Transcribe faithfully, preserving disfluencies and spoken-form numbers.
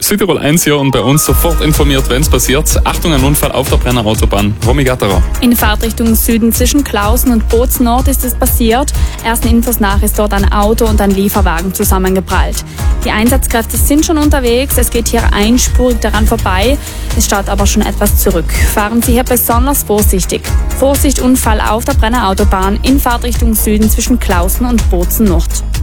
Südtirol eins hier und bei uns sofort informiert, wenn es passiert. Achtung, ein Unfall auf der Brenner Autobahn. Romy Gatterer. In Fahrtrichtung Süden zwischen Klausen und Bozen Nord ist es passiert. Ersten Infos nach ist dort ein Auto und ein Lieferwagen zusammengeprallt. Die Einsatzkräfte sind schon unterwegs. Es geht hier einspurig daran vorbei. Es staut aber schon etwas zurück. Fahren Sie hier besonders vorsichtig. Vorsicht, Unfall auf der Brenner Autobahn in Fahrtrichtung Süden zwischen Klausen und Bozen Nord.